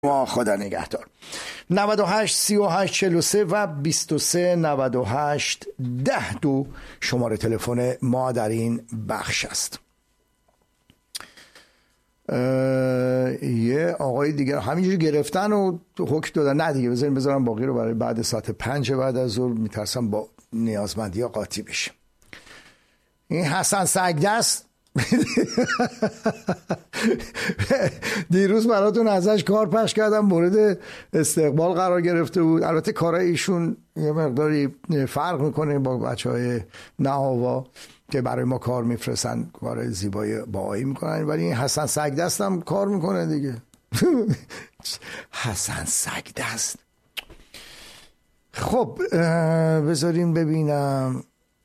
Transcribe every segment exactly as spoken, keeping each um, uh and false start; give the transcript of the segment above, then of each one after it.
ما خدا نگهدار. نود و هشت سی و هشت چهل و سه و بیست و سه نود و هشت ده دو شماره تلفن ما در این بخش است. یه آقای دیگر همینجوری گرفتن و حکم دادن نه دیگه بذاریم بذارم باقی رو برای بعد ساعت پنج بعد از ظهر، میترسم با نیازمندی ها قاطی بشه. این حسن سگدست دیروز براتون ازش کار پخش کردم، مورد استقبال قرار گرفته بود. البته کارای ایشون یه مقداری فرق میکنه با بچهای نهاوا که برای ما کار میفرستن، کار زیبای باهایی میکنن، ولی این حسن سگدست هم کار میکنه دیگه. حسن سگدست. خب بذارین ببینم.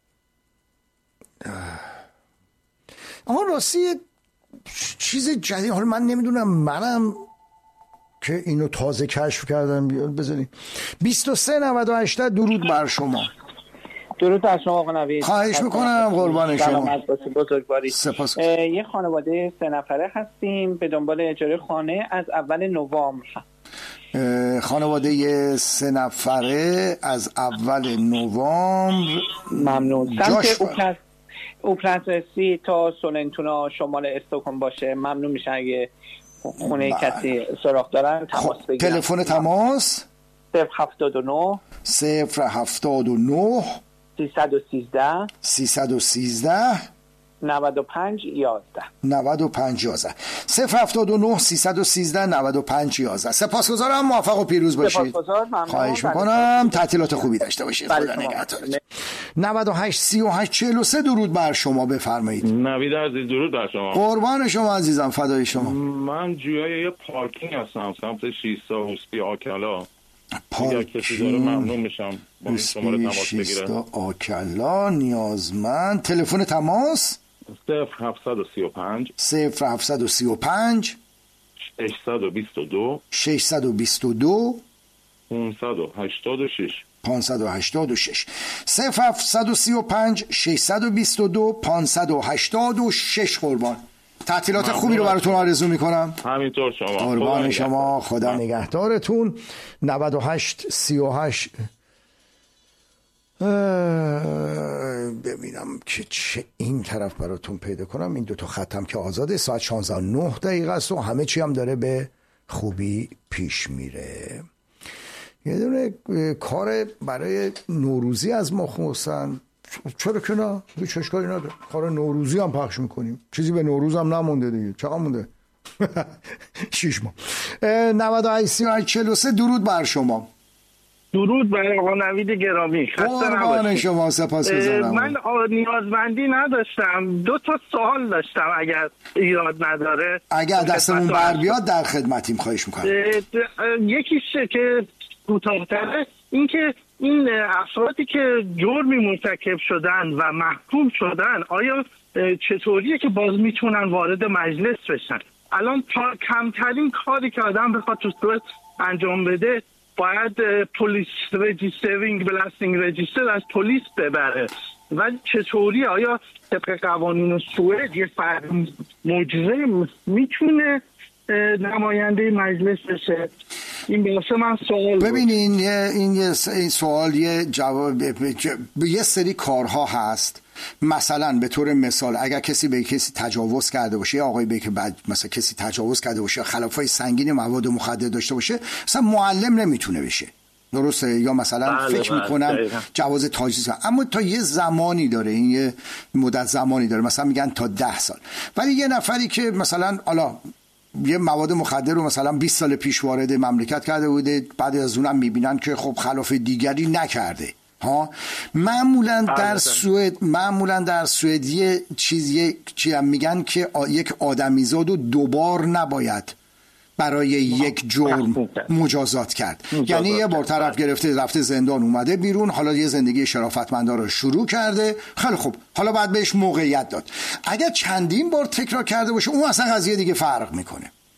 آها راستی چیز جدید، حالا من نمیدونم، منم که اینو تازه کشف کردم. بذارین بیست و سه نود و هشت درود بر شما. درود بر شما آقا نوید. خواهش میکنم قربان شما. سلامت باشید بزرگواری. سپاس. یه خانواده سه نفره هستیم به دنبال اجاره خانه از اول نوامبر. خانواده سه نفره از اول نوامبر. ممنون. سمت اوپلس اوپلس سی تا سولنتونا شمال استکهلم باشه ممنون میشه اگه خونه بله. کسی سراغ دارن تماس خب. بگیرن. تلفن تماس صفر هفتاد و نه صفر هفتاد و نه سیصد و سیزده سیصد و سیزده نود و پنج یازده نود و پنج یازده صفر هفتاد و نه سیصد و سیزده نود و پنج یازده. سپاسگزارم، موفق و پیروز باشید. خواهش میکنم، تعطیلات خوبی داشته باشید. خدا نگهدارتون. نود و هشت سی و هشت چهل و سه درود بر شما، بفرمایید. نوید عزیز درود بر شما. قربان شما عزیزم، فدای شما. من جویای یه پارکینگ هستم سمت شیستا حسبی آکلا. اگر کسی داره ممنون میشم با شماره تماس بگیره. آکلا نیازمند. تلفن تماس صفر هفتصد و سی و پنج صفر هفتصد و سی و پنج ششصد و بیست و دو ششصد و بیست و دو پانصد و هشتاد و شش پانصد و هشتاد و شش صفر هفتصد و سی و پنج ششصد و بیست و دو پانصد و هشتاد و شش. قربان. تعطیلات خوبی رو براتون آرزو میکنم. همینطور شما. قربان شما، خدا نگهدارتون. نود و هشت سی و هشت ببینم که چه این طرف براتون پیدا کنم. این دوتا خطم که آزاده. ساعت شانزده و نه دقیقه است و همه چی هم داره به خوبی پیش میره. یه دونه کار برای نوروزی از ما خواستن. چرا که نه؟ هیچ اشکالی نداره. کار نوروزی هم پخش میکنیم. چیزی به نوروز هم نمونده دیگه. چقدر مونده؟ شیش ماه. نود و هشت سی و هشت چهل و سه درود بر شما. درود بر آقا نوید گرامی. قربان شما، سپاسگزارم. من نیازمندی نداشتم، دو تا سوال داشتم اگر ایراد نداره. اگر دستمون بر بیاد در خدمتیم. خواهش میکنم. یکیشه که کوتاه‌تره، این که این افرادی که جرمی مرتکب شدن و محکوم شدن آیا چطوریه که باز میتونن وارد مجلس بشن؟ الان تا کمترین کاری که آدم بخواد تو سوئد انجام بده باید پلیس رجیسترینگ بلاستینگ رجیستر از پلیس ببره. ولی چطوری آیا طبق قوانین سوئد یه فرد مجرم میتونه نماینده مجلس بشه؟ این واسه من سوال. ببینین این یه سوال یه جواب به یه سری کارها هست. مثلا به طور مثال اگر کسی به کسی تجاوز کرده باشه، یا آقای به که بعد مثلا کسی تجاوز کرده باشه، خلافای سنگین مواد مخدر داشته باشه، مثلا معلم نمیتونه بشه. درسته؟ یا مثلا بله فکر بله میکنم جواز تجاوز، اما تا یه زمانی داره، این یه مدت زمانی داره، مثلا میگن تا ده سال. ولی یه نفری که مثلا حالا یه مواد مخدر رو مثلا بیست سال پیش وارد مملکت کرده بوده، بعد از اونم میبینن که خب خلاف دیگری نکرده ها. معمولا در سوئد معمولا در سوئد یه چیزی چی هم میگن که یک آدمیزاد رو دوبار نباید برای یک جرم مجازات کرد. یعنی یه بار طرف گرفته رفته زندان اومده بیرون، حالا یه زندگی شرافتمندانه رو شروع کرده، خیلی خوب، حالا باید بهش موقعیت داد. اگر چندین بار تکرار کرده باشه اون اصلا قضیه دیگه فرق میکنه.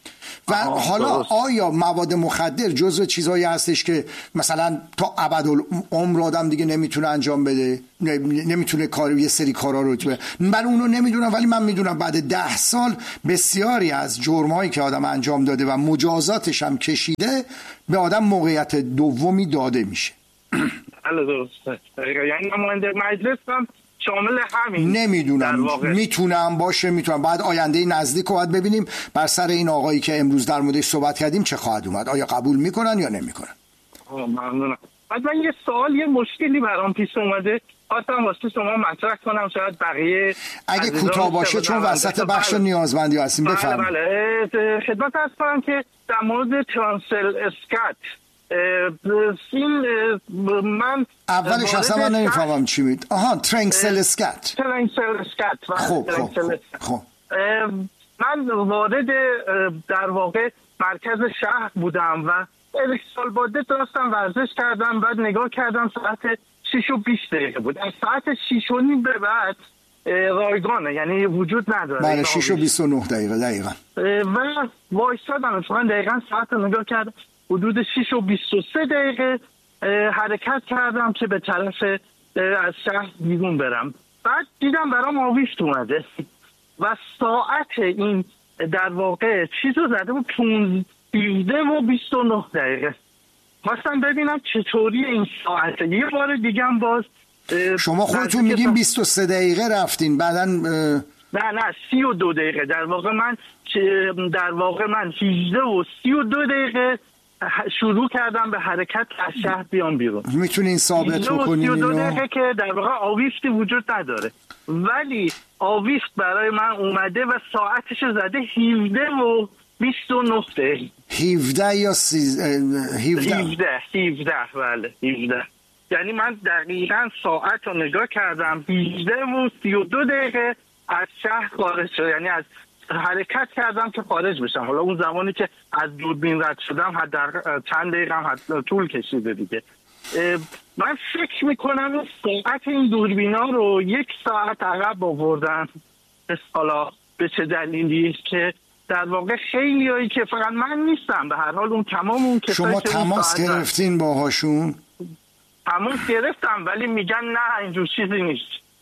و حالا درست. آیا مواد مخدر جزو چیزهایی هستش که مثلا تا ابدالعمر آدم دیگه نمیتونه انجام بده، نمیتونه کار یه سری کارا رو تو من اونو نمیدونم، ولی من میدونم بعد ده سال بسیاری از جرمایی که آدم انجام داده و مجازاتش هم کشیده به آدم موقعیت دومی داده میشه. بله درسته. یعنی نماینده مجلس هم شامل همین نمیدونم، میتونم باشه، میتونم بعد آینده نزدیک رو باید ببینیم بر سر این آقایی که امروز در موردش صحبت کردیم چه خواهد اومد، آیا قبول میکنن یا نمیکنن. ممنونم. بعد من یه سوال، یه مشکلی برام پیش اومده، خواستم واسه شما مطرح کنم، شاید بقیه اگه کوتاه باشه چون وسط بخش نیازمندی هستیم. بفرمایید. بله بله خدمت عرض کنم که در مورد ترانسل اسکات این من اولش اصلا من نمیفهمم چی میگید. آها ترنسل اسکات. ترنسل اسکات. خب خب خب من وارد در واقع مرکز شهر بودم و یک سال باده داشتم ورزش کردم، بعد نگاه کردم ساعت شیش و بیست دقیقه بود. از ساعت شیش و نیم به بعد رایگانه، یعنی وجود نداره. بله شیش و بیست و نه دقیقه دقیقا. و وایستادم اتفاقا دقیقا ساعت رو نگاه کردم، حدود شیش و بیست و سه دقیقه حرکت کردم که به طرف از شهر بیرون برم. بعد دیدم برام آویست اومده و ساعت این در واقع چیز رو زده بود پونزده و بیست و نه دقیقه. خواستم ببینم چطوری این ساعته. یه بار دیگه هم باز شما خودتون میگین بیست و سه دقیقه رفتین، بعداً نه نه سی و دو دقیقه در واقع من در واقع من هجده و سی و دو دقیقه شروع کردم به حرکت از شهر بیام بیرون. میتونین ثابت بکنین سی و دو دقیقه که در واقع آویستی وجود نداره، ولی آویست برای من اومده و ساعتش زده هفده و بیست و نه دقیقه. هفده یا سیز... هفده هفده هفده بله هفده. یعنی من دقیقاً ساعت رو نگاه کردم هجده و سی و دو دقیقه از شهر خارج شد، یعنی از حرکت کردم که خارج بشم. حالا اون زمانی که از دوربین رد شدم حد چند دقیقه هم طول کشیده دیگه. من فکر میکنم ساعت این دوربینا رو یک ساعت عقب آوردن. حالا به چه دلیلی که در واقع خیلی هایی که فقط من نیستم، به هر حال اون تمام اون کسایی شما تماس گرفتین باهاشون؟ تماس گرفتم ولی میگن نه اینجور چیزی نیست.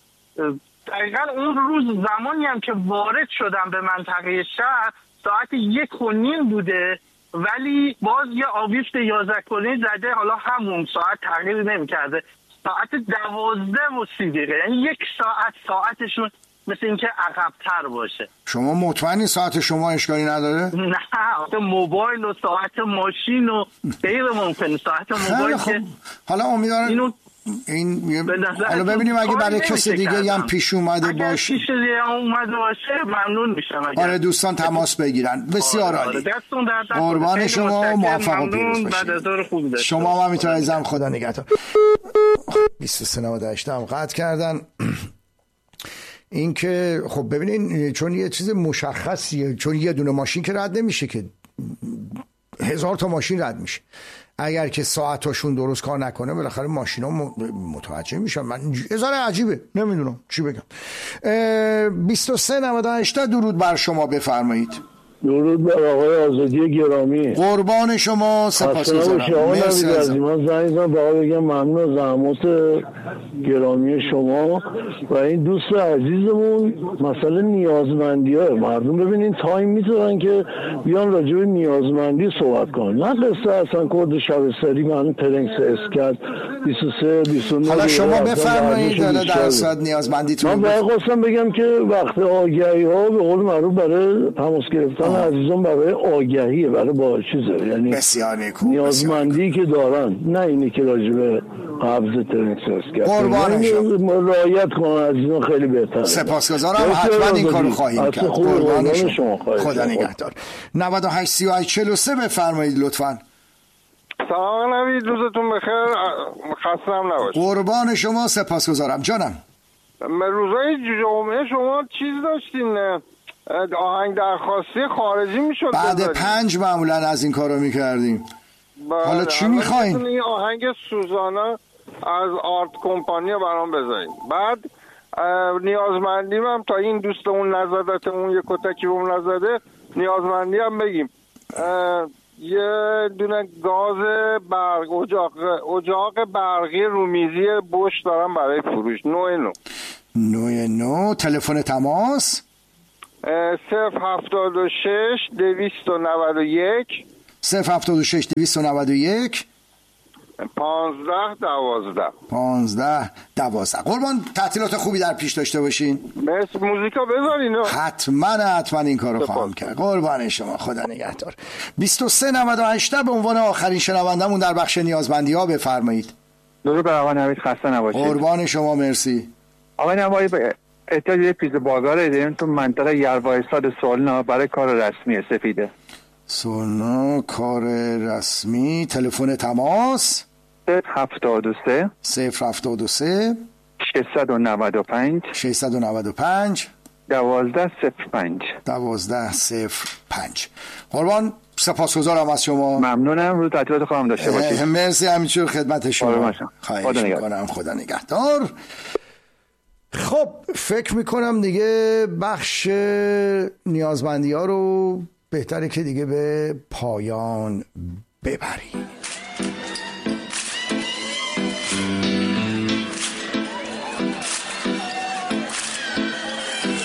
دقیقا اون روز زمانی هم که وارد شدم به منطقه شهر ساعت یک و نیم بوده، ولی باز یه آویست یازده کنی زده، حالا همون ساعت تغییر نمی کرده، ساعت دوازده و سی دقیقه، یعنی یک ساعت ساعتشون مثل اینکه عقب‌تر باشه. شما مطمئنی ساعت شما اشکالی نداره؟ نه آخه موبایل و ساعت ماشین و غیر ممکنه. ساعت موبایل خب. که حالا امیدوارم اینو این حالا ببینیم اگه برای کسی دیگه هم پیش اومده باشه، اگه پیش دیگه اومده باشه ممنون میشم. آره دوستان تماس بگیرن. بسیار عالی. قربان شما، موفق و پیروز باشید. شما هم همینطور عزیزم، خدا نگهدار. بیست و سه نود و هشت هم قطع کردن. این که خب ببینین چون یه چیز مشخصیه، چون یه دونه ماشین که رد نمیشه که هزار تا ماشین رد میشه. اگر که ساعتاشون درست کار نکنه بالاخره ماشینا متوجه میشن. من هزار عجیبه، نمیدونم چی بگم. بیست و سه نود و هشت درود بر شما، بفرمایید. درود بر آقای آزادی گرامی. قربان شما، سپاسگزارم. مرسی از من زنگ زدم فقط بگم ممنون از زحمات گرامی شما و این دوست عزیزمون. مسئله نیازمندی ها مردم ببینین تایم میذارن که بیان راجع به نیازمندی صحبت کنن، نه قصه اصلا کد شبستری. من پرنکس اسکات بیست و سه بیست و نه. حالا شما بفرمایید حالا در صد نیازمندیتون. من باید خواستم بگم که وقت آگهی ها به قول معروف برای تماس گرفتن عزیزان برای آگهیه، برای با چیزه، یعنی بسیار نیکو، نیازمندی که دارن، نه اینی که راجع به قبض ترنکس کرد. قربان شما، رعایت کنن عزیزان، خیلی بهتره. سپاسگزارم، حتما این کارو خواهیم کرد. قربان شما، خدا نگهدار. نود و هشت سی و هشت چهل و سه بفرمایید لطفاً. سلام نوید، روزتون بخیر، خستم نباشید. قربان شما، سپاسگزارم جانم. روزای جمعه شما چیز داشتین، آهنگ درخواستی خارجی میشد بعد بذاریم. پنج معمولا از این کارو میکردیم. حالا چی میخواین؟ این آهنگ سوزانا از آرت کمپانی برام بذاریم. بعد نیازمندیم هم تا این دوستمون نزدتمون یه کتکی بوم نزده، نیازمندی هم بگیم. یه دونه گاز برق اجاق اجاق برقی رومیزی بوش دارم برای فروش. نوع نو نوع نو. تلفن تماس صفر هفتاد و شش دویست و نود و یک صفر هفتاد و شش دویست و نود و یک پانزده دوازده پانزده دوازده. قربان تعطیلات خوبی در پیش داشته باشین. مثل موزیکا بذارین. حتما حتما این کارو خواهم کرد. قربان شما، خدا نگهدار. بیست و سه نود و هشت به عنوان آخرین شنوندمون در بخش نیازمندی ها بفرمایید. درود بر آقا نوید، خسته نباشید. قربان شما، مرسی. آقا نوید، احتیاج یه پیز بازار داریم تو منطقه یلوایستاد سولنا برای کار رسمی سفیده. سولنا کار رسمی. تلفن تماس صفر هفتاد و سه صفر هفتاد و سه ششصد و نود و پنج ششصد و نود و پنج دوازده صفر پنج دوازده صفر پنج. قربان سپاسگزارم از شما. ممنونم. رو تعطیلات خواهم داشته باشید. مرسی، همینجور خدمت شما. خواهش میکنم. خدا نگهدار. خب فکر میکنم دیگه بخش نیازمندی ها رو بهتره که دیگه به پایان ببریم.